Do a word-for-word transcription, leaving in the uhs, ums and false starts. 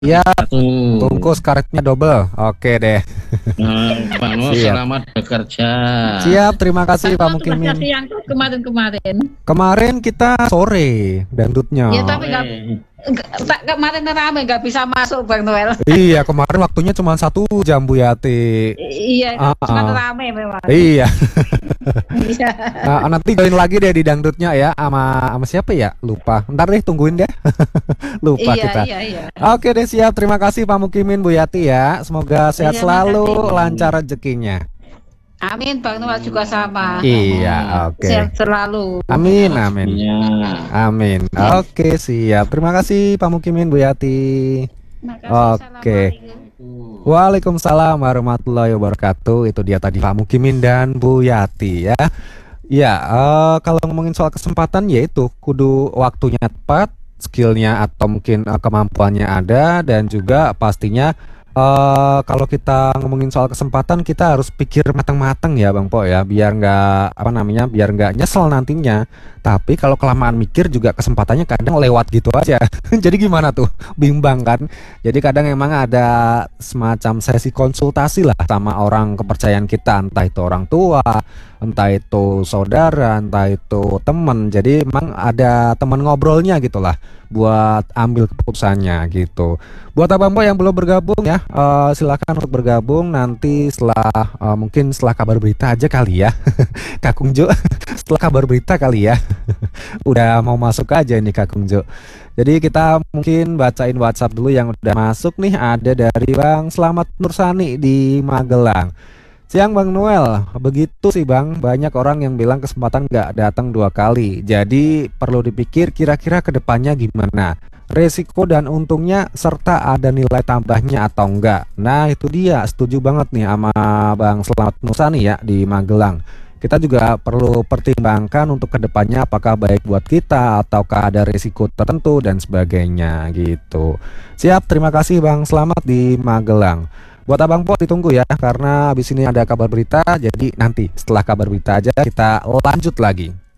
Iya, Satu. bungkus karetnya double. Oke deh. Nah, Bang Nur, Siap. selamat bekerja. Siap, terima kasih Pak Kalau tugasnya Mukimin. siang tuh kemarin-kemarin. Kemarin kita sore dangdutnya. Ya tapi nggak Eh, nggak- tak- kemarin rame nggak bisa masuk Bang Noel. Iya, kemarin waktunya cuma satu jam Bu Yati. Iya, Ah, cuma ah. rame memang. Iya. Iya. Nah, nanti join lagi deh di dangdutnya ya sama sama siapa ya? Lupa. Ntar deh tungguin deh. Lupa Iya, kita. iya, iya. Oke deh siap. Terima kasih Pak Mukimin Bu Yati ya. Semoga sehat Iya, selalu, makasih. lancar rezekinya. Amin, Bang Noel juga sama. Iya, oke. Sehat selalu. Amin, amin. Iya. Amin. Oke, siap. Terima kasih Pak Mukimin Bu Yati. Makasih, Oke. Assalamualaikum. Waalaikumsalam warahmatullahi wabarakatuh. Itu dia tadi Pak Mukimin dan Bu Yati ya. Ya, eh, kalau ngomongin soal kesempatan ya itu kudu waktunya tepat, skillnya atau mungkin eh, kemampuannya ada, dan juga pastinya eh kalau kita ngomongin soal kesempatan kita harus pikir matang-matang ya Bang Po ya, biar nggak apa namanya, biar nggak nyesel nantinya. Tapi kalau kelamaan mikir juga kesempatannya kadang lewat gitu aja. Jadi gimana tuh? Bimbang kan? Jadi kadang emang ada semacam sesi konsultasi lah sama orang kepercayaan kita, entah itu orang tua, entah itu saudara, entah itu teman. Jadi emang ada teman ngobrolnya gitulah buat ambil keputusannya gitu. Buat Abang Po yang belum bergabung ya, eh, silakan untuk bergabung nanti setelah eh, mungkin setelah kabar berita aja kali ya. Kakung Jo, setelah kabar berita kali ya. Udah mau masuk aja ini Kakung Jo. Jadi kita mungkin bacain WhatsApp dulu yang udah masuk nih. Ada dari Bang Slamet Nursani di Magelang. Siang Bang Noel, begitu sih Bang, banyak orang yang bilang kesempatan nggak datang dua kali. Jadi perlu dipikir kira-kira kedepannya gimana, resiko dan untungnya, serta ada nilai tambahnya atau enggak. Nah itu dia, setuju banget nih sama Bang Slamet Nursani ya di Magelang. Kita juga perlu pertimbangkan untuk kedepannya apakah baik buat kita ataukah ada risiko tertentu dan sebagainya gitu. Siap, terima kasih Bang Slamet di Magelang. Buat Abang Po ditunggu ya, karena habis ini ada kabar berita. Jadi nanti setelah kabar berita aja kita lanjut lagi.